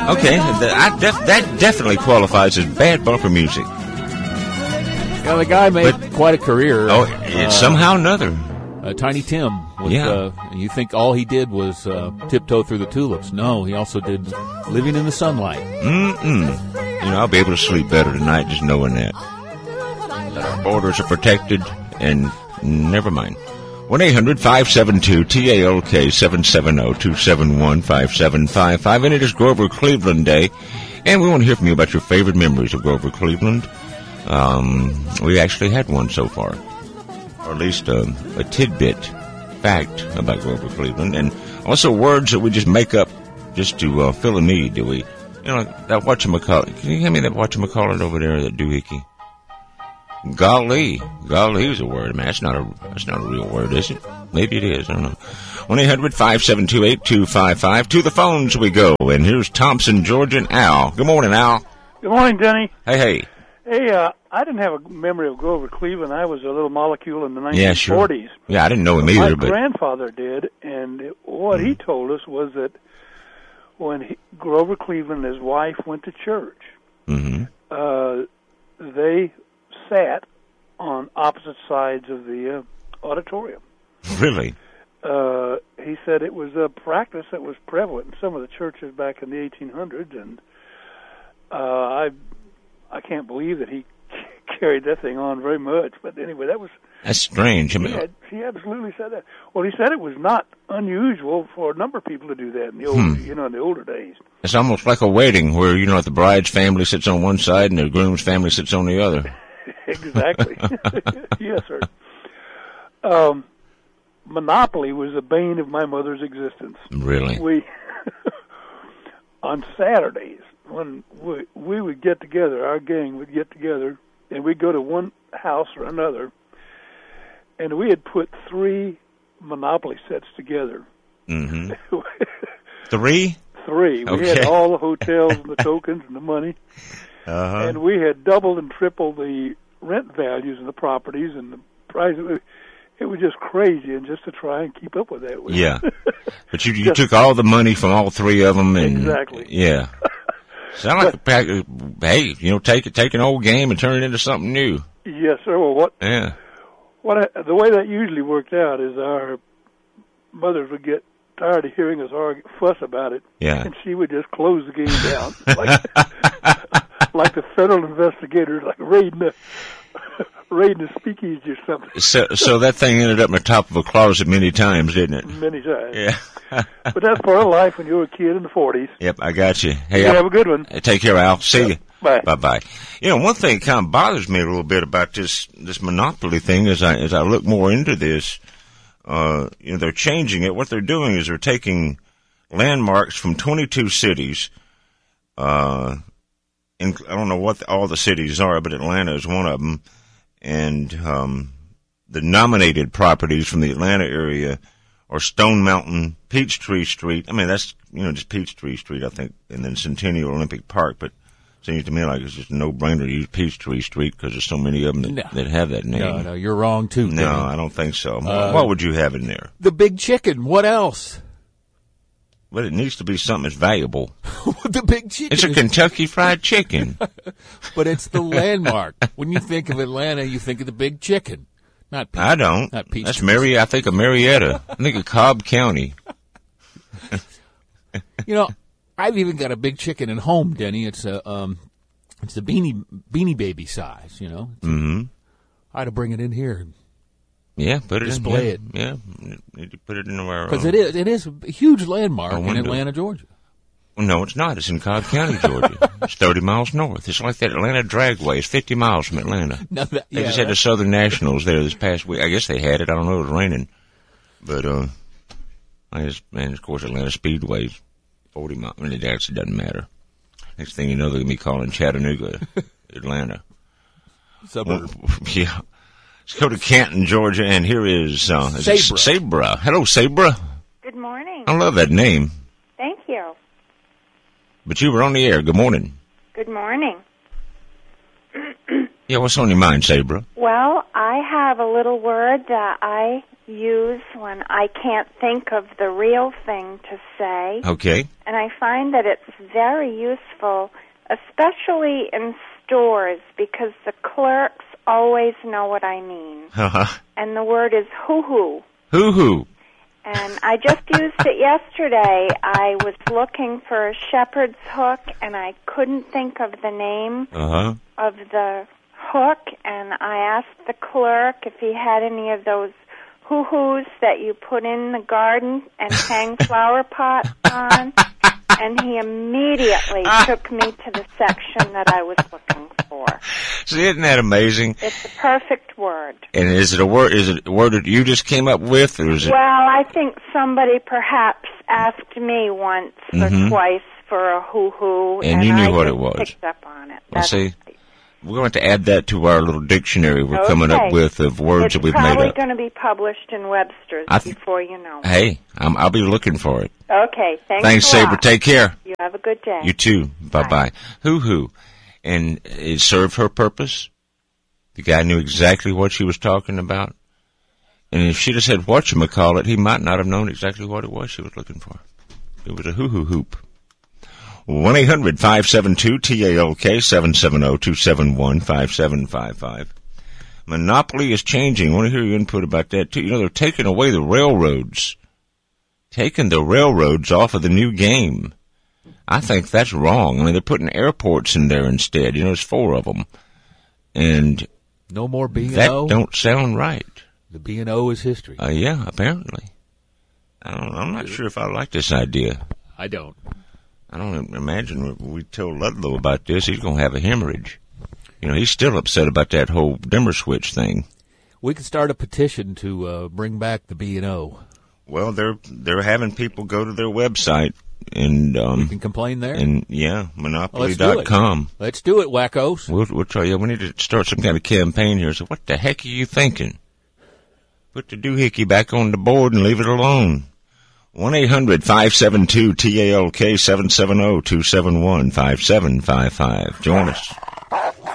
Okay, that definitely qualifies as bad bumper music. Yeah, the guy made quite a career. Oh, somehow or another. Tiny Tim. You think all he did was tiptoe through the tulips. No, he also did Living in the Sunlight. I'll be able to sleep better tonight just knowing that our borders are protected, and never mind. 1-800-572-TALK 770-271-5755. And it is Grover Cleveland Day, and we want to hear from you about your favorite memories of Grover Cleveland. We actually had one so far, or at least a tidbit fact about Grover Cleveland, and also words that we just make up just to fill a need. Do we? That whatchamacallit. Can you hand me that whatchamacallit over there, that doohickey? Golly is a word. Man, that's not a real word, is it? Maybe it is. I don't know. 1-800-572-8255. To the phones we go, and here's Thompson, Georgia, and Al. Good morning, Al. Good morning, Denny. Hey. Hey, I didn't have a memory of Grover Cleveland. I was a little molecule in the 1940s. Yeah, sure. Yeah, I didn't know him either. My grandfather did, and what he told us was that when Grover Cleveland and his wife went to church, they sat on opposite sides of the auditorium. Really? He said it was a practice that was prevalent in some of the churches back in the 1800s, and I can't believe that he carried that thing on very much. But anyway, that's strange. He absolutely said that. Well, he said it was not unusual for a number of people to do that in the in the older days. It's almost like a wedding where the bride's family sits on one side and the groom's family sits on the other. Exactly. Yes, sir. Monopoly was the bane of my mother's existence. Really? We on Saturdays, when we would get together, our gang would get together, and we'd go to one house or another, and we had put 3 Monopoly sets together. Mm-hmm. 3? 3. We had all the hotels and the tokens and the money, and we had doubled and tripled the rent values of the properties and the price. It was just crazy, and just to try and keep up with that. Yeah, but you took all the money from all 3 of them, and exactly. Yeah. Sound like take an old game and turn it into something new. Yes, sir. Well, the way that usually worked out is our mothers would get tired of hearing us fuss about it, and she would just close the game down, like the federal investigators, like raiding the speakeasy or something. So that thing ended up in the top of a closet many times, didn't it? Many times. Yeah. But that's part of life when you were a kid in the 40s. Yep, I got you. Hey, have a good one. Take care, Al. See you. Bye. Bye-bye. One thing that kind of bothers me a little bit about this monopoly thing as I look more into this, they're changing it. What they're doing is they're taking landmarks from 22 cities. I don't know what all the cities are, but Atlanta is one of them. And the nominated properties from the Atlanta area are Stone Mountain, Peachtree Street. I mean, that's, just Peachtree Street, I think, and then Centennial Olympic Park. But it seems to me like it's just a no-brainer to use Peachtree Street because there's so many of them that have that name. No, you're wrong, too. No, I don't think so. What would you have in there? The Big Chicken. What else? But it needs to be something that's valuable. The Big Chicken. It's a Kentucky Fried Chicken. But it's the landmark. When you think of Atlanta, you think of the Big Chicken. Not I don't. Not Peach. That's I think of Marietta. I think of Cobb County. I've even got a Big Chicken at home, Denny. It's the Beanie Baby size. Mm-hmm. I had to bring it in here. Yeah, put it display in. Yeah, need to put it in where because it is a huge landmark in Atlanta, Georgia. No, it's not. It's in Cobb County, Georgia. It's 30 miles north. It's like that Atlanta Dragway. It's 50 miles from Atlanta. They just had the Southern Nationals there this past week. I guess they had it. I don't know. It was raining. But, of course, Atlanta Speedway's 40 miles. I mean, it actually doesn't matter. Next thing you know, they're going to be calling Chattanooga Atlanta. Suburb. Yeah. Let's go to Canton, Georgia, and here is Sabra. Sabra. Hello, Sabra. Good morning. I love that name. Thank you. But you were on the air. Good morning. Good morning. Yeah, what's on your mind, Sabra? Well, I have a little word that I use when I can't think of the real thing to say. Okay. And I find that it's very useful, especially in stores, because the clerks always know what I mean. Uh-huh. And the word is hoo-hoo. Hoo-hoo. And I just used it yesterday. I was looking for a shepherd's hook, and I couldn't think of the name of the hook, and I asked the clerk if he had any of those hoo-hoos that you put in the garden and hang flower pots on, and he immediately took me to the section that I was looking for. See, isn't that amazing? It's a perfect word. And is it a word that you just came up with, or is it? Well, I think somebody perhaps asked me once or twice for a hoo-hoo, and you knew I what just it was. Picked up on it. Well, see, we're going to add that to our little dictionary we're coming up with of words that we've made up. It's probably going to be published in Webster's before you know. Hey, I'll be looking for it. Okay, thanks, Sabre. Take care. You have a good day. You too. Bye-bye. Hoo-hoo. And it served her purpose. The guy knew exactly what she was talking about. And if she'd have said whatchamacallit, he might not have known exactly what it was she was looking for. It was a hoo-hoo hoop. 1-800-572-TALK, 770-271-5755. Monopoly is changing. I want to hear your input about that, too. You know, they're taking away the railroads. Taking the railroads off of the new game. I think that's wrong. I mean, they're putting airports in there instead. You know, there's 4 of them. And no more B&O? That don't sound right. The B&O is history. Yeah, apparently. I'm not sure if I like this idea. I don't imagine we tell Ludlow about this, he's going to have a hemorrhage. You know, he's still upset about that whole dimmer switch thing. We could start a petition to bring back the B&O. Well, they're having people go to their website and you can complain there. And Monopoly.com. Let's do it, wackos. We'll try you. We need to start some kind of campaign here. So what the heck are you thinking? Put the doohickey back on the board and leave it alone. 1-800-572-TALK, 770-271-5755. Join us.